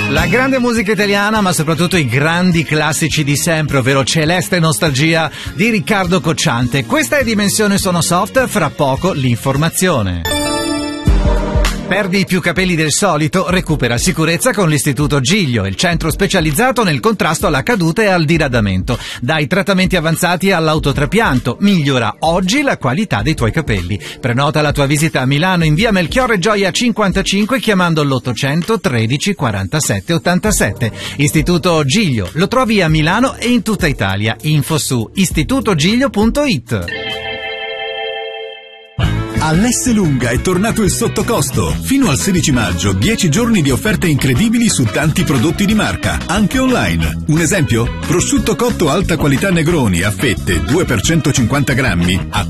La grande musica italiana, ma soprattutto i grandi classici di sempre, ovvero Celeste Nostalgia di Riccardo Cocciante. Questa è Dimensione Sono Soft, fra poco l'informazione. Perdi più capelli del solito? Recupera sicurezza con l'Istituto Giglio, il centro specializzato nel contrasto alla caduta e al diradamento. Dai trattamenti avanzati all'autotrapianto, migliora oggi la qualità dei tuoi capelli. Prenota la tua visita a Milano in via Melchiorre Gioia 55 chiamando l'800 13 47 87. Istituto Giglio, lo trovi a Milano e in tutta Italia. Info su istitutogiglio.it. All'Esselunga è tornato il sottocosto. Fino al 16 maggio, 10 giorni di offerte incredibili su tanti prodotti di marca, anche online. Un esempio? Prosciutto cotto alta qualità Negroni a fette, 2 per 150 grammi, a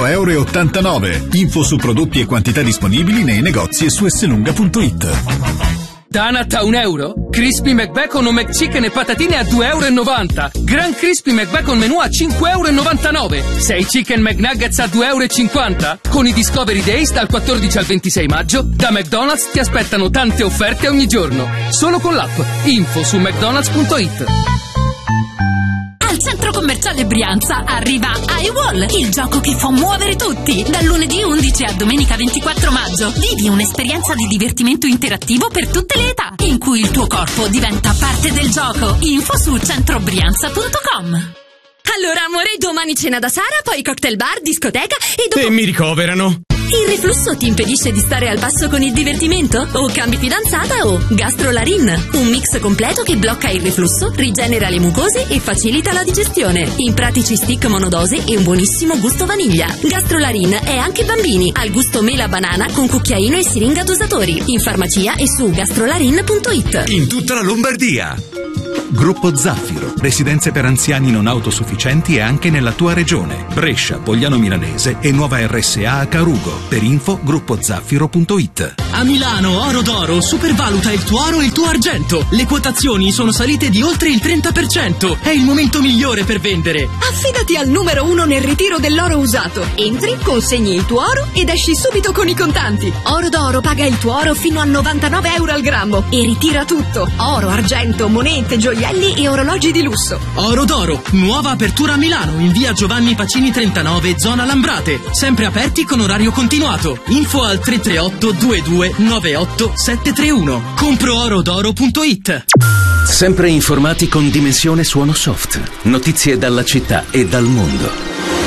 €4,89. Info su prodotti e quantità disponibili nei negozi e su esselunga.it. Donut a €1, Crispy McBacon o McChicken e patatine a €2,90. Gran Crispy McBacon menù a €5,99. 6 Chicken McNuggets a €2,50. Con i Discovery Days dal 14 al 26 maggio, da McDonald's ti aspettano tante offerte ogni giorno. Solo con l'app. Info su mcdonalds.it. Al centro commerciale Brianza arriva iWall, il gioco che fa muovere tutti. Dal lunedì 11 a domenica 24 maggio vivi un'esperienza di divertimento interattivo per tutte le età, in cui il tuo corpo diventa parte del gioco. Info su centrobrianza.com. Allora amore, domani cena da Sara, poi cocktail bar, discoteca e dopo... E mi ricoverano. Il reflusso ti impedisce di stare al passo con il divertimento? O cambi fidanzata o Gastrolarin, un mix completo che blocca il reflusso, rigenera le mucose e facilita la digestione. In pratici stick monodose e un buonissimo gusto vaniglia. Gastrolarin è anche bambini, al gusto mela banana con cucchiaino e siringa dosatori. In farmacia e su gastrolarin.it. In tutta la Lombardia. Gruppo Zaffiro, residenze per anziani non autosufficienti e anche nella tua regione. Brescia, Pogliano Milanese e nuova RSA a Carugo. Per info gruppozaffiro.it. A Milano Oro d'Oro supervaluta il tuo oro e il tuo argento. Le quotazioni sono salite di oltre il 30%. È il momento migliore per vendere. Affidati al numero 1 nel ritiro dell'oro usato. Entri, consegni il tuo oro ed esci subito con i contanti. Oro d'Oro paga il tuo oro fino a €99 al grammo e ritira tutto. Oro, argento, monete, gioielli e orologi di lusso. Oro d'Oro, nuova apertura a Milano in via Giovanni Pacini 39, zona Lambrate. Sempre aperti con orario continuato. Info al 338 22 98 731. Comproorodoro.it. Sempre informati con Dimensione Suono Soft. Notizie dalla città e dal mondo.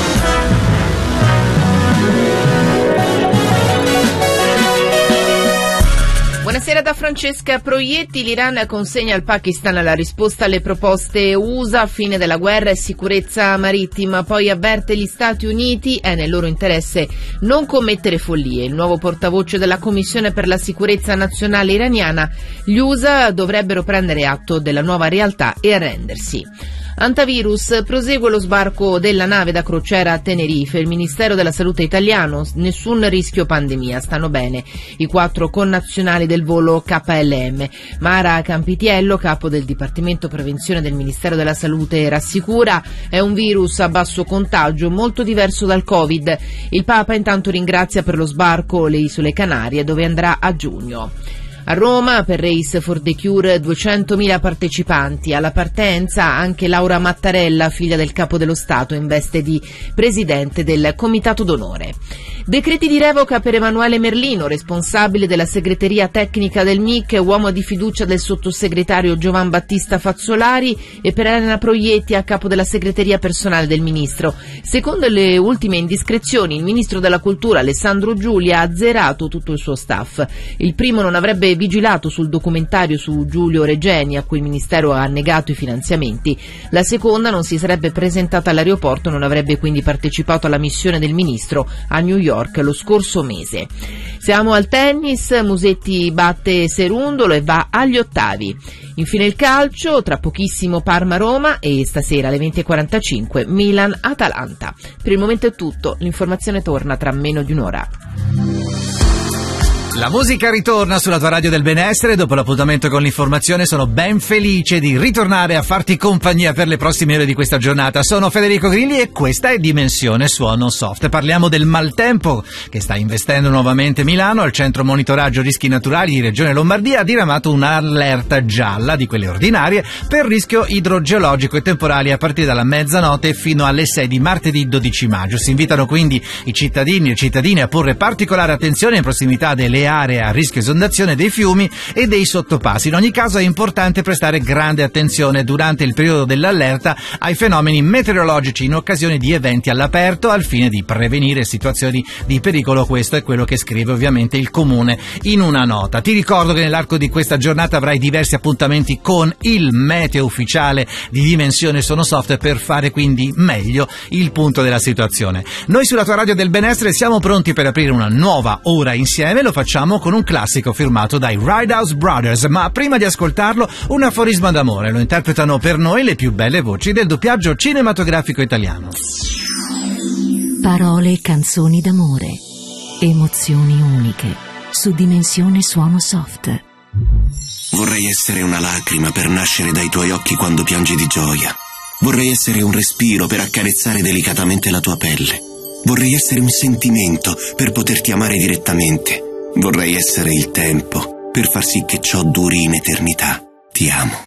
Buonasera da Francesca Proietti. L'Iran consegna al Pakistan la risposta alle proposte USA, fine della guerra e sicurezza marittima. Poi avverte gli Stati Uniti, è nel loro interesse non commettere follie. Il nuovo portavoce della Commissione per la sicurezza nazionale iraniana, gli USA dovrebbero prendere atto della nuova realtà e arrendersi. Antivirus, prosegue lo sbarco della nave da crociera a Tenerife. Il Ministero della Salute italiano, nessun rischio pandemia, stanno bene i 4 connazionali del volo KLM. Mara Campitiello, capo del Dipartimento Prevenzione del Ministero della Salute, rassicura: è un virus a basso contagio, molto diverso dal Covid. Il Papa intanto ringrazia per lo sbarco le Isole Canarie, dove andrà a giugno. A Roma, per Race for the Cure, 200.000 partecipanti. Alla partenza anche Laura Mattarella, figlia del Capo dello Stato, in veste di presidente del Comitato d'Onore. Decreti di revoca per Emanuele Merlino, responsabile della segreteria tecnica del MIC, uomo di fiducia del sottosegretario Giovan Battista Fazzolari, e per Elena Proietti, a capo della segreteria personale del ministro. Secondo le ultime indiscrezioni, il ministro della Cultura Alessandro Giulia ha azzerato tutto il suo staff. Il primo non avrebbe vigilato sul documentario su Giulio Regeni, a cui il ministero ha negato i finanziamenti. La seconda non si sarebbe presentata all'aeroporto, non avrebbe quindi partecipato alla missione del ministro a New York lo scorso mese. Siamo al tennis, Musetti batte Serundolo e va agli ottavi. Infine il calcio, tra pochissimo Parma-Roma e stasera alle 20:45 Milan-Atalanta. Per il momento è tutto, l'informazione torna tra meno di un'ora. La musica ritorna sulla tua radio del benessere. Dopo l'appuntamento con l'informazione sono ben felice di ritornare a farti compagnia per le prossime ore di questa giornata. Sono Federico Grilli e questa è Dimensione Suono Soft. Parliamo del maltempo che sta investendo nuovamente Milano. Al centro monitoraggio rischi naturali di Regione Lombardia ha diramato un'allerta gialla, di quelle ordinarie, per rischio idrogeologico e temporali a partire dalla mezzanotte fino alle 6 di martedì 12 maggio. Si invitano quindi i cittadini e cittadine a porre particolare attenzione in prossimità delle aree a rischio esondazione dei fiumi e dei sottopassi. In ogni caso è importante prestare grande attenzione durante il periodo dell'allerta ai fenomeni meteorologici in occasione di eventi all'aperto al fine di prevenire situazioni di pericolo. Questo è quello che scrive ovviamente il Comune in una nota. Ti ricordo che nell'arco di questa giornata avrai diversi appuntamenti con il meteo ufficiale di Dimensione Suono Soft per fare quindi meglio il punto della situazione. Noi sulla tua radio del benessere siamo pronti per aprire una nuova ora insieme. Lo facciamo con un classico firmato dai Ridehouse Brothers, ma prima di ascoltarlo un aforisma d'amore. Lo interpretano per noi le più belle voci del doppiaggio cinematografico italiano. Parole e canzoni d'amore, emozioni uniche su Dimensione Suono Soft. Vorrei essere una lacrima per nascere dai tuoi occhi quando piangi di gioia. Vorrei essere un respiro per accarezzare delicatamente la tua pelle. Vorrei essere un sentimento per poterti amare direttamente. Vorrei essere il tempo per far sì che ciò duri in eternità. Ti amo.